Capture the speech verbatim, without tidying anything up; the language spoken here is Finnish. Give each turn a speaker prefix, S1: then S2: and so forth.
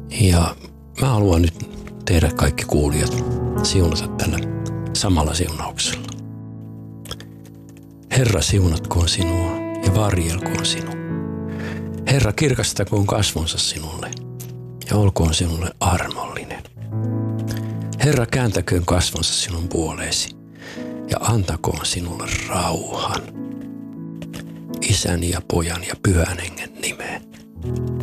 S1: Ja mä haluan nyt tehdä kaikki kuulijat siunata tällä samalla siunauksella. Herra siunatkoon sinua ja varjelkoon sinua. Herra kirkastakoon kasvonsa sinulle ja olkoon sinulle armollinen. Herra kääntäköön kasvonsa sinun puoleesi ja antakoon sinulle rauhan. Isän ja Pojan ja Pyhän Hengen nimeen.